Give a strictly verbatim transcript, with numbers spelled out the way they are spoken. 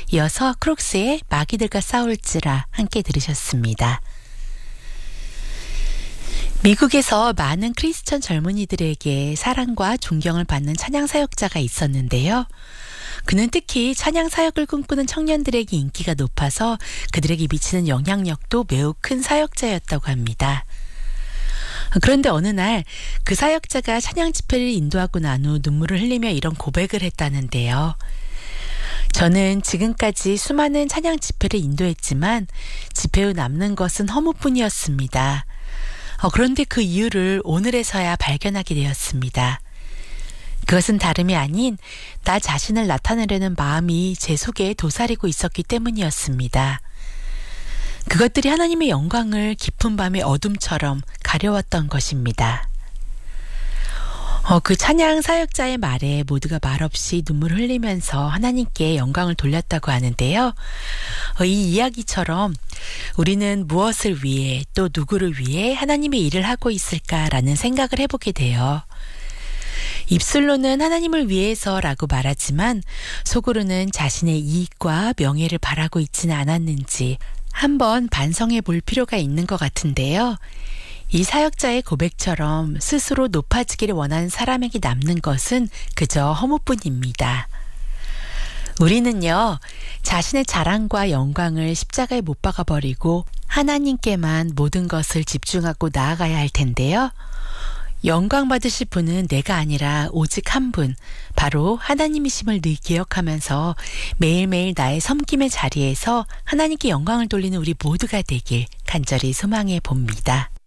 이어서 크록스의 마귀들과 싸울지라 함께 들으셨습니다. 미국에서 많은 크리스천 젊은이들에게 사랑과 존경을 받는 찬양 사역자가 있었는데요. 그는 특히 찬양 사역을 꿈꾸는 청년들에게 인기가 높아서 그들에게 미치는 영향력도 매우 큰 사역자였다고 합니다. 그런데 어느 날 그 사역자가 찬양 집회를 인도하고 난 후 눈물을 흘리며 이런 고백을 했다는데요. 저는 지금까지 수많은 찬양 집회를 인도했지만 집회 후 남는 것은 허무뿐이었습니다. 어, 그런데 그 이유를 오늘에서야 발견하게 되었습니다. 그것은 다름이 아닌 나 자신을 나타내려는 마음이 제 속에 도사리고 있었기 때문이었습니다. 그것들이 하나님의 영광을 깊은 밤의 어둠처럼 가려웠던 것입니다. 어, 그 찬양 사역자의 말에 모두가 말없이 눈물을 흘리면서 하나님께 영광을 돌렸다고 하는데요. 어, 이 이야기처럼 우리는 무엇을 위해 또 누구를 위해 하나님의 일을 하고 있을까라는 생각을 해보게 돼요. 입술로는 하나님을 위해서라고 말하지만 속으로는 자신의 이익과 명예를 바라고 있지는 않았는지 한번 반성해 볼 필요가 있는 것 같은데요. 이 사역자의 고백처럼 스스로 높아지기를 원하는 사람에게 남는 것은 그저 허무뿐입니다. 우리는요, 자신의 자랑과 영광을 십자가에 못 박아버리고 하나님께만 모든 것을 집중하고 나아가야 할 텐데요. 영광 받으실 분은 내가 아니라 오직 한 분, 바로 하나님이심을 늘 기억하면서 매일매일 나의 섬김의 자리에서 하나님께 영광을 돌리는 우리 모두가 되길 간절히 소망해 봅니다.